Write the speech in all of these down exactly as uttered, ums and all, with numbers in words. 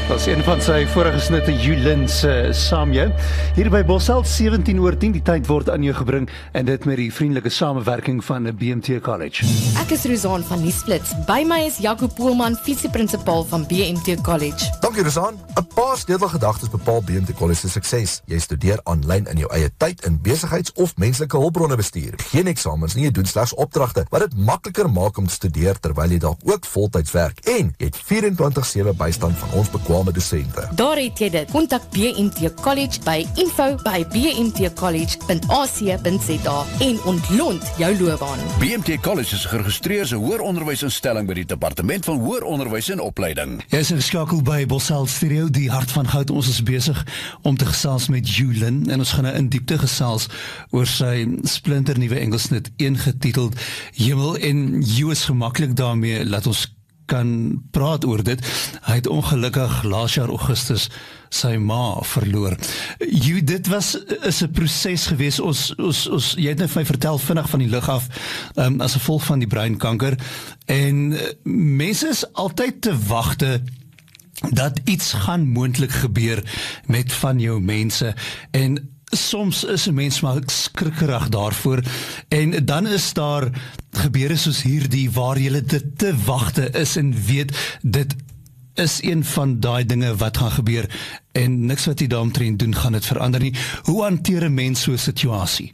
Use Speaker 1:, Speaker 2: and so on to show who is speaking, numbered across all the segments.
Speaker 1: Dat is een van sy vorige snitte Julin se Samje. Hier by Bosveld sewentien oor tien, die tyd word aan jou gebring en dit met die vriendelike samewerking van B M T College.
Speaker 2: Ek is Rozaan van Nuusflits. By my is Jaco Poelman, visieprinsipal van B M T College.
Speaker 3: Dankie Rozaan. 'n Paar sleutelgedagtes bepaal B M T College se sukses. Jy studeer aanlyn in jou eie tyd in besigheids- of menslike hulpbronne bestuur. Geen eksamens nie, jy doen slegs opdragte, wat dit makliker maak om te studeer terwyl jy dalk ook voltyds werk. En jy het vierentwintig sewe bystand van ons bekwame dosente.
Speaker 2: Daar het jy dit. Kontak B M T College by info by b m t college punt a c punt z a en ontlont jou loopbaan.
Speaker 4: B M T College is geregistreer as 'n hoëronderwysinstelling by die Departement van Hoër Onderwys en Opleiding.
Speaker 1: Jy is ingeskakel by Bosveld Studio, die hart van goud. Ons is besig om te gesels met Julin en ons gaan nou in diepte gesels oor sy splinternuwe Engelsnit een getiteld Hemel, en jy is gemaklik daarmee laat ons kan praat oor dit. Hy het ongelukkig laas jaar Augustus sy ma verloor. Jy, dit was is 'n proses gewees. Ons ons ons jy het net vir my vertel vinnig van die lug af um, as gevolg van die breinkanker, en uh, mense is altyd te wagte dat iets gaan moontlik gebeur met van jou mense, en soms is 'n mens maar skrikkerig daarvoor, en dan is daar gebeure soos hierdie waar jy dit te wagte is en weet dit is een van daai dinge wat gaan gebeur en niks wat jy daaromtrent doen gaan dit verander nie. Hoe hanteer 'n mens so 'n situasie?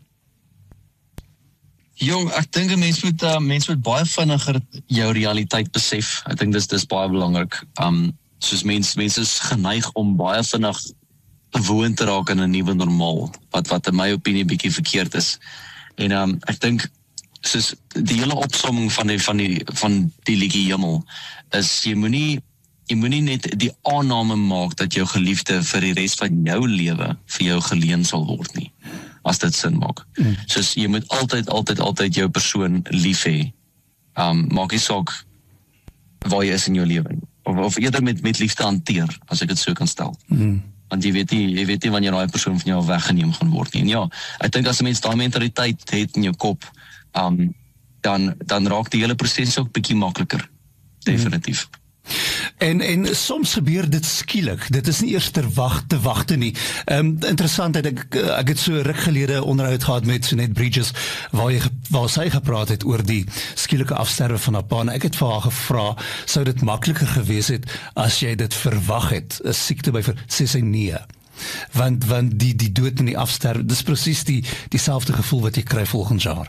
Speaker 5: Jong, ek dink 'n mens moet uh, mens moet baie vinniger jou realiteit besef. Ek dink dis dis baie belangrik. Um soos mense mense is geneig om baie vinnig gewoond te raak aan 'n nuwe normaal, wat wat in my opinie bietjie verkeerd is. En um ek dink soos die hele opsomming van die van die van die liedjie Hemel is jy moenie jy moenie net die aanname maak dat jou geliefde vir die res van jou lewe vir jou geleen sal word nie, as dit sin maak. Mm. Soos jy moet altyd altyd altyd jou persoon lief hê. Um maak nie saak waar jy is in jou lewe, of of eerder met met liefde hanteer, as ek dit so kan stel. Mm. Want jy weet nie, jy weet nie wanneer daai persoon van jou weggeneem gaan word nie. En ja, ek dink as 'n mens daai mentaliteit het in jou kop, um, dan dan raak die hele proses ook bietjie makliker. Definitief.
Speaker 1: En en soms gebeur dit skielik. Dit is nie eers ter wag te wagte nie. Ehm um, interessant, ek ek het so ruk gelede onderhoud gehad met Sunette Bridges waar jy waar sy gepraat het oor die skielike afsterwe van haar pa. En ek het vir haar gevra, sou dit makliker gewees het as jy dit verwag het? 'n Siekte by vir sê sy nee. Want want die die dood en die afsterwe, dis presies die dieselfde gevoel wat jy kry volgende jaar.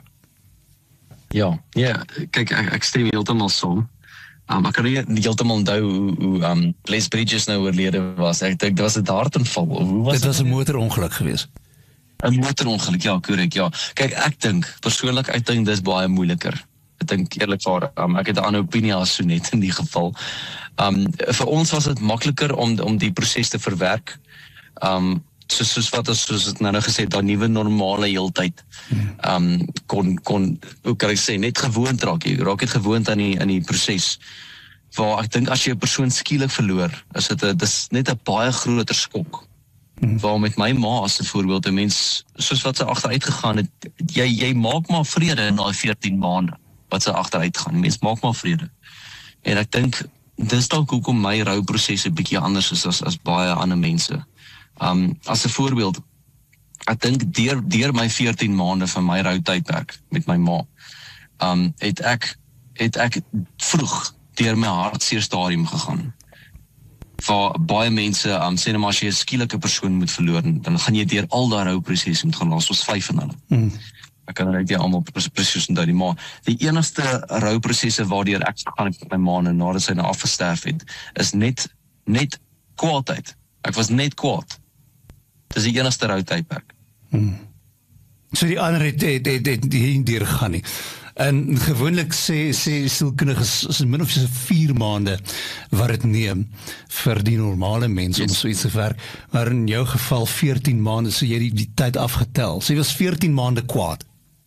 Speaker 5: Ja, ja, kyk ek, ek stem heeltemal saam. Um, ek kan nie heeltemal onthou hoe, hoe um, Les Bridges nou oorlede was. Ek dink dit was 'n hartaanval. Hoe was
Speaker 1: dit? Dit was 'n motorongeluk geweest.
Speaker 5: 'n Motorongeluk, ja, korrek, ja. Kyk, ek dink persoonlik ek dink dis baie moeiliker. Ek dink eerlikwaar, um, ek het 'n ander opinie as Sunette in die geval. Um vir ons was dit makliker om om die proses te verwerk. Um soos soos wat ons soos het nou nou gesê, daai nuwe normale heeltyd. Um kon kon hoe kan ek sê, net gewoond raak jy. Raak dit gewoond aan die in die proses. Waar ek dink as jy 'n persoon skielik verloor, is dit 'n dis net 'n baie groter skok. Hmm. Waar met my ma as 'n voorbeeld, 'n mens soos wat sy agteruit gegaan het, jy jy maak maar vrede in daai veertien maande wat sy agteruit gaan. Mens maak maar vrede. En ek dink dis dalk hoekom my rouproses 'n bietjie anders is as as baie ander mense. Um, as 'n voorbeeld, ek dink deur, deur my veertien maande van my routydperk met my ma, um, het ek het ek vroeg deur my hartseer stadium gegaan. Waar baie mense, um, sê nou maar as jy 'n skielike persoon moet verloor, dan gaan jy deur al daai rouproses moet gaan, laat ons vyf van hulle. Mm. Ek kan net nie almal presies onthou nie, maar die enigste rouprosesse waardeur ek gegaan het met my ma en nadat sy nou afgesterf het, is net net kwaadheid. Ek was net kwaad. Dis die enigste routydperk.
Speaker 1: Hmm. So die ander het het het, het hier deur gegaan nie. En gewoonlik sê sê sielkundiges is min of so vier maande wat dit neem vir die normale mens yes. om so iets te werk. Maar in jou geval veertien maande, so jy die, die tyd afgetel. So jy was veertien maande kwaad.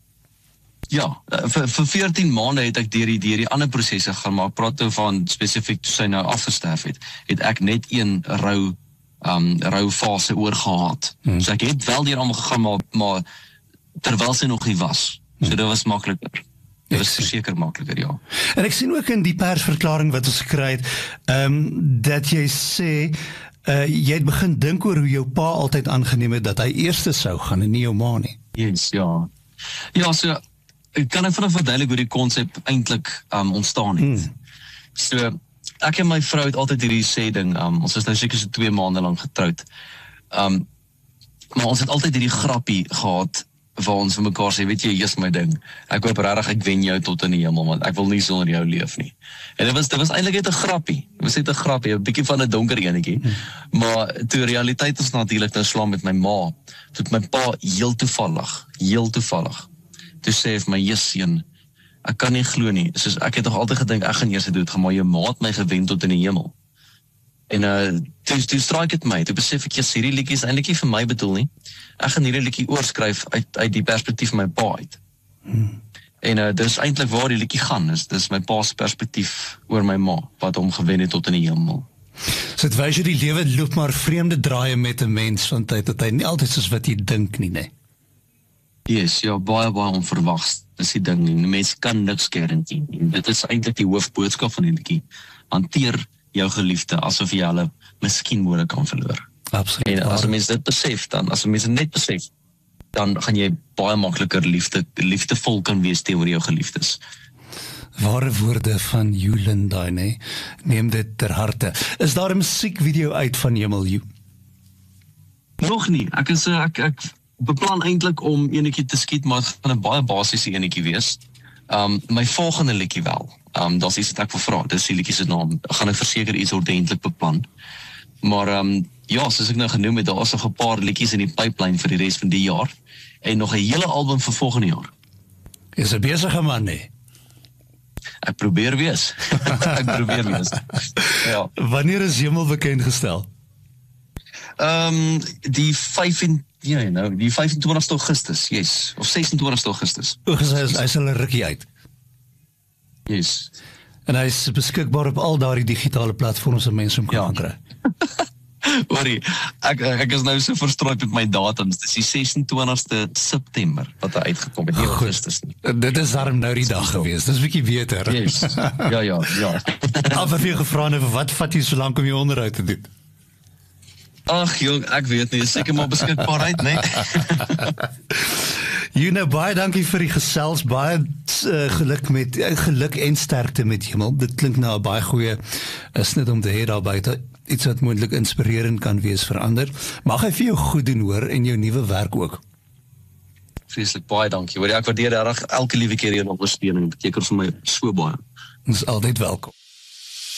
Speaker 5: Ja, vir vir veertien maande het ek deur die deur die ander prosesse gaan, maar ek praat nou van spesifiek toe sy nou afgesterf het, het ek net een rou um rou fase oorgehad. Hmm. So ek het wel deur almal gegaan, maar maar terwyl sy nog nie was. So dit was makliker. Dit was verseker makliker, ja.
Speaker 1: En ek sien ook in die persverklaring wat ons gekry het, um, dat jy sê, uh, jy het begin dink oor hoe jou pa altyd aangeneem het, dat hy eerste sou gaan en nie jou ma nie.
Speaker 5: Yes, ja. Ja, so, kan ek vanaf verduidelik hoe die konsep eintlik um, ontstaan het. Hmm. So, ek en my vrou het altyd hierdie sê ding, um, ons is nou seker so twee maande lang getroud, um, maar ons het altyd hierdie grappie gehad, waar ons vir mekaar sê, weet jy, jy's my ding, ek hoop regtig ek wen jou tot in die hemel, want ek wil nie sonder jou leef nie. En dit was, dit was eintlik net 'n grappie, dit was net 'n grappie, 'n bietjie van 'n donker enetjie, hmm. maar toe realiteit ons natuurlik nou slaan met my ma, toe my pa heel toevallig, heel toevallig, toe sê hy vir my, yes, seun, ek kan nie glo nie, soos ek het toch altyd gedink, ek gaan eers dood gaan, maar jou ma het my gewen tot in die hemel. En uh, toe, toe straak het my, toe besef ek, yes, hierdie liedjie is eintlik nie vir my bedoel nie, ek gaan hierdie liedjie oorskryf uit, uit die perspektief van my pa uit. Hmm. En uh, dis eintlik waar die liedjie gaan, is, dis my pa's perspektief oor my ma, wat hom gewen het tot in die hemel.
Speaker 1: So het wys jy die lewe loop maar vreemde draaie met 'n mens van tyd tot tyd, nie altyd soos wat jy dink nie, nee.
Speaker 5: Yes, ja, baie, baie onverwags, dis die ding nie, die mens kan niks guarantee nie, dit is eintlik die hoofboodskap van die liedjie, hanteer jou geliefde, asof jy hulle miskien moontlik kan verloor.
Speaker 1: Absoluut.
Speaker 5: En as 'n mens dit besef, dan, as 'n mens dit net besef, dan gaan jy baie makliker liefde, liefdevol kan wees teenoor jou geliefdes.
Speaker 1: Ware woorde van Julen daai, nee, neem dit ter harte. Is daar 'n musiekvideo uit van Hemel You?
Speaker 5: Nog nie, ek is, ek, ek beplan eintlik om enetjie te skiet, maar het gaan 'n baie basiese enetjie wees. Um, my volgende liedjie wel, um, dat is iets wat ek wil vra, dis die liedjie se naam, gaan ek verseker iets ordentlik beplan. Maar um, ja, soos ek nou genoem het, daar is nog 'n paar liedjies in die pipeline vir die res van die jaar, en nog 'n hele album vir volgende jaar.
Speaker 1: Is 'n besige man nie?
Speaker 5: Ek probeer wees. ek probeer wees. Ja.
Speaker 1: Wanneer is Hemel bekend gestel?
Speaker 5: Um, die vyf en, ja, nou, die vyfentwintigste Augustus, yes, of sesentwintigste Augustus.
Speaker 1: O, gesê, hy is al 'n rukkie uit.
Speaker 5: Yes.
Speaker 1: En hy is beskikbaar op al daardie digitale platforms wat mense hom kan
Speaker 5: ja.
Speaker 1: kry.
Speaker 5: Hoorie, ek, ek is nou so verstrooid met my datums, dis die sesentwintigste September, wat hy uitgekom het, nie Augustus nie.
Speaker 1: Dit is daarom nou die dag gewees, dis 'n bietjie beter.
Speaker 5: Yes, ja, ja, ja.
Speaker 1: Af en vir gevra nou, wat vat jy so lank om jou onderhoud te doen?
Speaker 5: Ag jong, ek weet nie, seker maar beskikbaarheid, nee.
Speaker 1: June, baie dankie vir die gesels, baie uh, geluk met uh, geluk en sterkte met Hemel. Dit klink nou 'n baie goeie uh, snit om te hê daar buite, iets wat moontlik inspirerend kan wees vir ander. Mag hy vir jou goed doen hoor en jou nuwe werk ook.
Speaker 5: Vreeslik baie dankie. Hoor, ek waardeer reg elke liewe keer hier ondersteuning. Dit beteken vir my so baie.
Speaker 1: Ons is altyd welkom.